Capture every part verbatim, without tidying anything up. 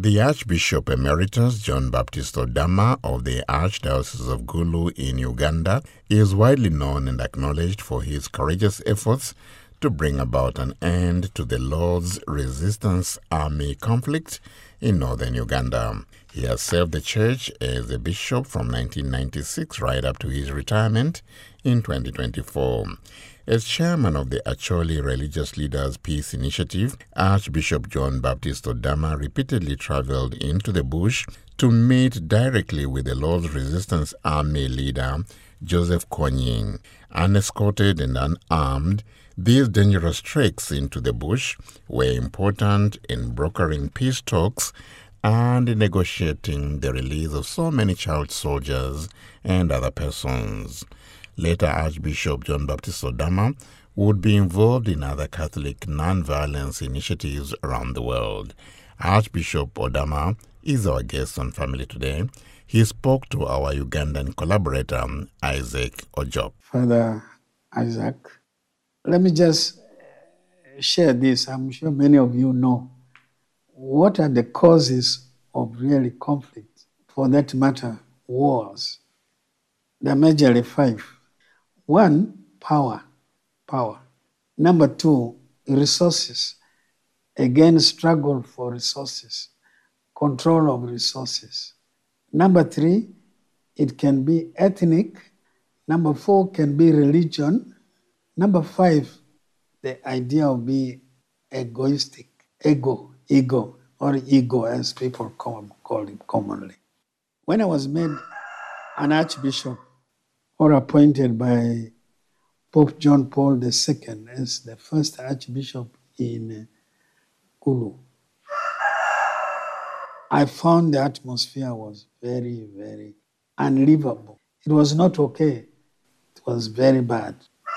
The Archbishop Emeritus John Baptist Odama of the Archdiocese of Gulu in Uganda is widely known and acknowledged for his courageous efforts to bring about an end to the Lord's Resistance Army conflict in northern Uganda. He has served the church as a bishop from nineteen ninety-six right up to his retirement in twenty twenty-four. As chairman of the Acholi Religious Leaders Peace Initiative, Archbishop John Baptist Odama repeatedly traveled into the bush to meet directly with the Lord's Resistance Army leader, Joseph Kony. Unescorted and unarmed, these dangerous treks into the bush were important in brokering peace talks and negotiating the release of so many child soldiers and other persons. Later, Archbishop John Baptist Odama would be involved in other Catholic non-violence initiatives around the world. Archbishop Odama is our guest on Family Today. He spoke to our Ugandan collaborator, Isaac Ojok. Father Isaac, let me just share this. I'm sure many of you know. What are the causes of really conflict? For that matter, wars. There are majorly five. One, power. Power. Number two, resources. Again, struggle for resources. Control of resources. Number three, it can be ethnic. Number four can be religion. Number five, the idea of being egoistic. Ego, ego, or ego as people call, call it commonly. When I was made an archbishop, or appointed by Pope John Paul the Second as the first archbishop in Gulu, I found the atmosphere was very, very unlivable. It was not okay. It was very bad.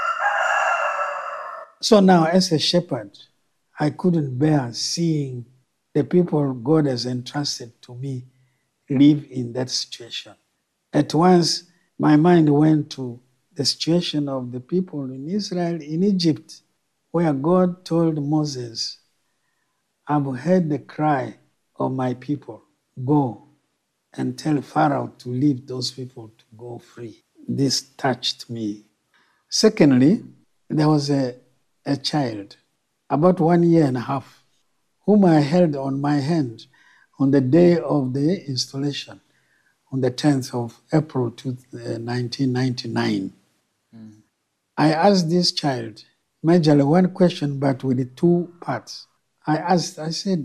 So now, as a shepherd, I couldn't bear seeing the people God has entrusted to me live in that situation. At once, my mind went to the situation of the people in Israel, in Egypt, where God told Moses, I've heard the cry of my people. Go and tell Pharaoh to leave those people to go free. This touched me. Secondly, there was a, a child, about one year and a half, whom I held on my hand on the day of the installation, on the tenth of April nineteen ninety-nine. Mm. I asked this child, majorly one question, but with two parts. I asked, I said,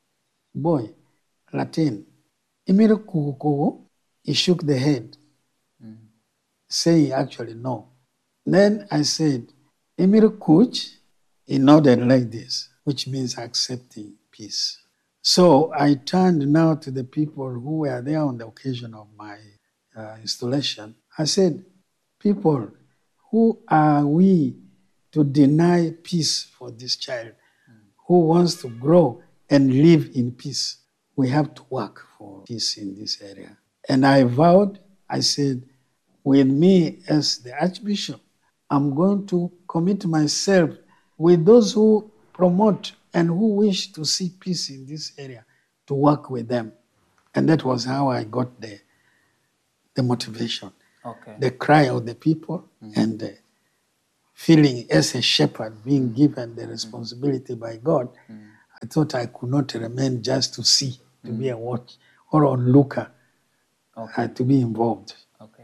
boy, Latin, Imiro kukukugo? He shook the head, mm. saying actually no. Then I said, Imiro kuch? He nodded like this, which means accepting peace. So I turned now to the people who were there on the occasion of my uh, installation. I said, people, who are we to deny peace for this child mm. who wants to grow and live in peace? We have to work for peace in this area. And I vowed, I said, with me as the Archbishop, I'm going to commit myself with those who promote and who wish to see peace in this area, to work with them. And that was how I got the, the motivation. Okay. The cry of the people mm-hmm. and the feeling as a shepherd being given the responsibility mm-hmm. by God. Mm-hmm. I thought I could not remain just to see, to mm-hmm. be a watch or onlooker, okay. uh, to be involved. Okay.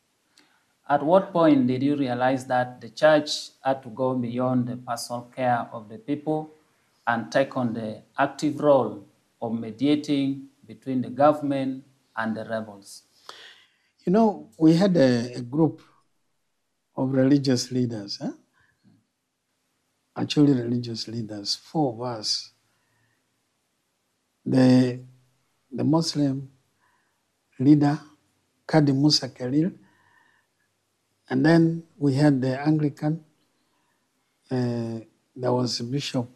At what point did you realize that the church had to go beyond the personal care of the people and take on the active role of mediating between the government and the rebels? You know, we had a, a group of religious leaders, huh? actually religious leaders, four of us. The, the Muslim leader, Kadi Musa Khalil, and then we had the Anglican, uh, there was Bishop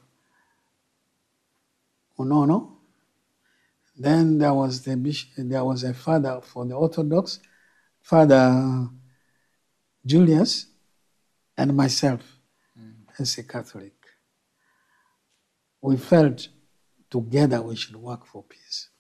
Unono. Then there was the bishop, there was a father for the Orthodox, Father Julius, and myself mm. as a Catholic. We felt together we should work for peace.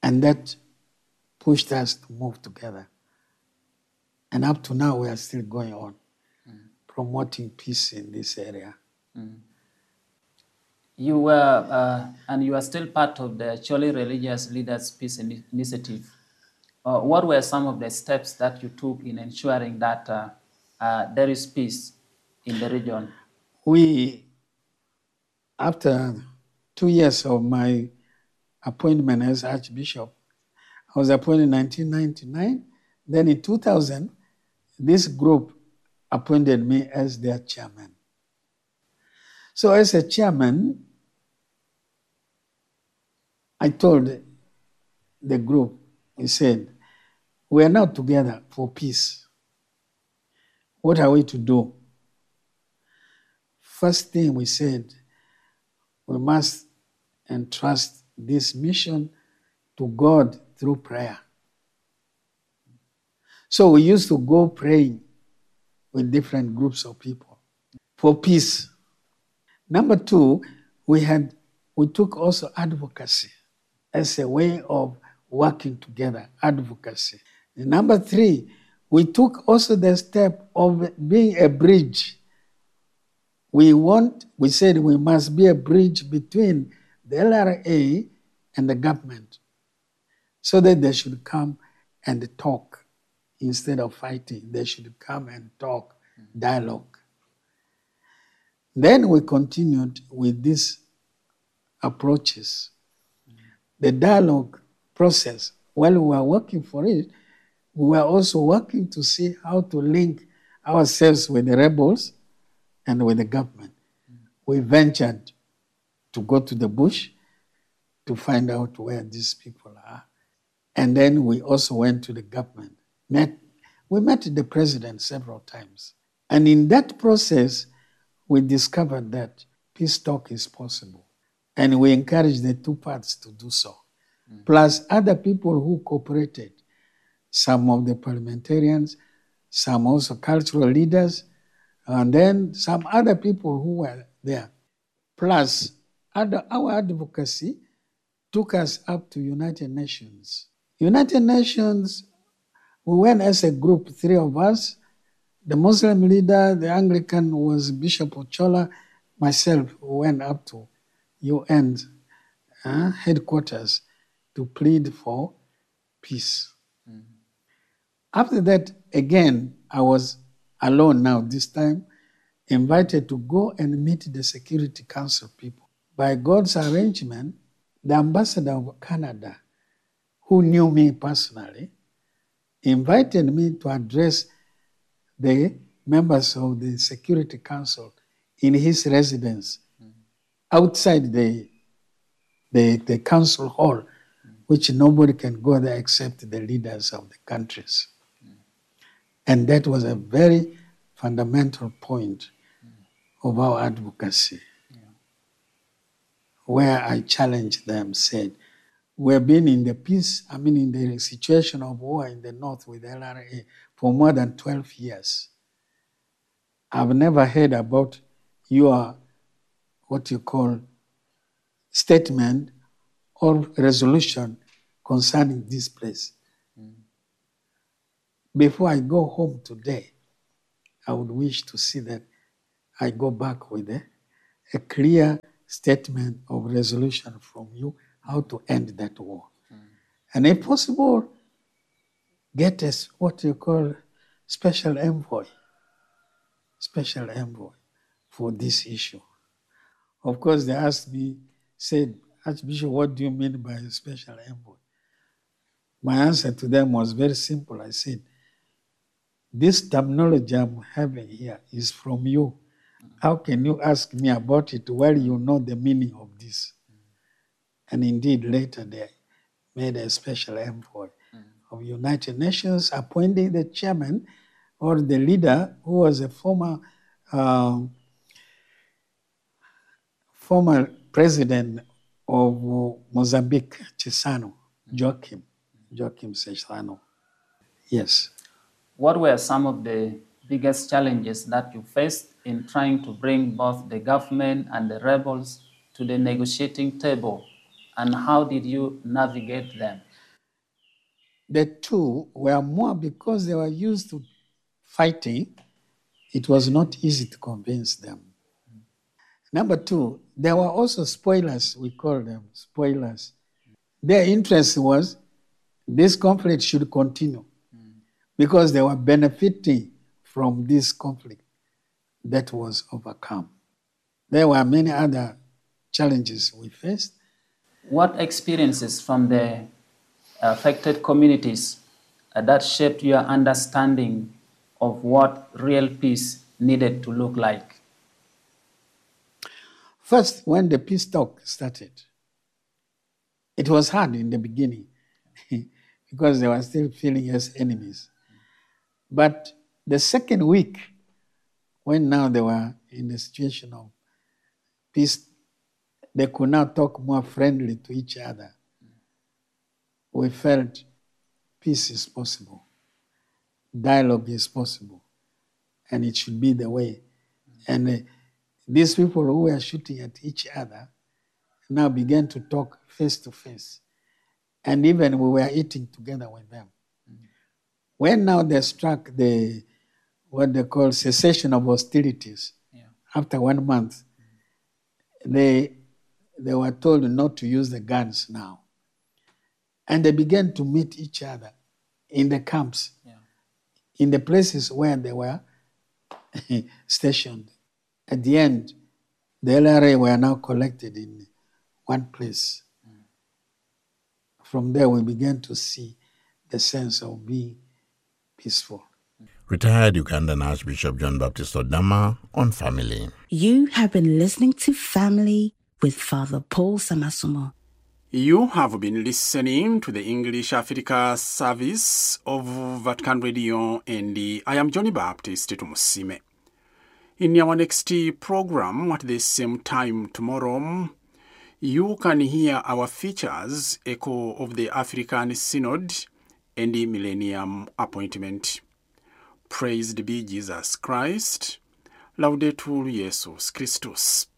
And that pushed us to move together. And up to now, we are still going on, mm. promoting peace in this area. Mm. You were, uh, and you are still part of the Chole Religious Leaders Peace Initiative. Uh, what were some of the steps that you took in ensuring that uh, uh, there is peace in the region? We, after two years of my appointment as Archbishop, I was appointed in nineteen ninety-nine. Then in two thousand, this group appointed me as their chairman. So as a chairman, I told the group, he said, we are now together for peace. What are we to do? First thing we said, we must entrust this mission to God through prayer. So we used to go praying with different groups of people for peace. Number two, we had we took also advocacy as a way of working together, advocacy. And number three, we took also the step of being a bridge. We want, we said we must be a bridge between the L R A and the government so that they should come and talk instead of fighting. They should come and talk, dialogue. Then we continued with these approaches. The dialogue process, while we were working for it, we were also working to see how to link ourselves with the rebels and with the government. We ventured to go to the bush to find out where these people are. And then we also went to the government. Met, we met the president several times. And in that process, we discovered that peace talk is possible. And we encouraged the two parts to do so. Mm. Plus other people who cooperated, some of the parliamentarians, some also cultural leaders, and then some other people who were there. Plus, other, our advocacy took us up to United Nations. United Nations, we went as a group, three of us. The Muslim leader, the Anglican was Bishop Ochola, myself, we went up to U N uh, headquarters to plead for peace. Mm-hmm. After that, again, I was alone now, this time, invited to go and meet the Security Council people. By God's arrangement, the ambassador of Canada, who knew me personally, invited me to address the members of the Security Council in his residence, mm. outside the, the, the council hall, mm. which nobody can go there except the leaders of the countries. Mm. And that was a very fundamental point mm. of our advocacy, yeah. where I challenged them, said, we have been in the peace, I mean, in the situation of war in the north with L R A for more than twelve years. I've never heard about your, what you call, statement or resolution concerning this place. Mm. Before I go home today, I would wish to see that I go back with a, a clear statement of resolution from you, how to end that war. Mm. And if possible, get us what you call special envoy, special envoy for this issue. Of course, they asked me, said, Archbishop, what do you mean by a special envoy? My answer to them was very simple. I said, this terminology I'm having here is from you. How can you ask me about it while you know the meaning of this? And indeed, later they made a special envoy mm. of United Nations, appointing the chairman or the leader who was a former um, former president of Mozambique, Chissano, Joaquim, Joaquim Chissano. Yes. What were some of the biggest challenges that you faced in trying to bring both the government and the rebels to the negotiating table? And how did you navigate them? the two were more because they were used to fighting. It was not easy to convince them. Number two, there were also spoilers, we call them spoilers. Their interest was this conflict should continue because they were benefiting from this conflict that was overcome. There were many other challenges we faced. What experiences from the affected communities uh, that shaped your understanding of what real peace needed to look like? First, when the peace talk started, it was hard in the beginning because they were still feeling as enemies. But the second week, when now they were in the situation of peace, they could now talk more friendly to each other. We felt peace is possible, dialogue is possible, and it should be the way. And uh, these people who were shooting at each other now began to talk face to face. And even we were eating together with them. Mm-hmm. When now they struck the, what they call cessation of hostilities, yeah. After one month, mm-hmm. they, they were told not to use the guns now. And they began to meet each other in the camps, yeah. In the places where they were stationed. At the end, the L R A were now collected in one place. Mm. From there, we began to see the sense of being peaceful. Retired Ugandan Archbishop John Baptist Odama on family. You have been listening to Family with Father Paul Samasumo. You have been listening to the English Africa service of Vatican Radio, and I am Johnny Baptist Tumusime. In our next program at the same time tomorrow, you can hear our features, Echo of the African Synod and the Millennium Appointment. Praised be Jesus Christ. Laudetur Jesus Christus.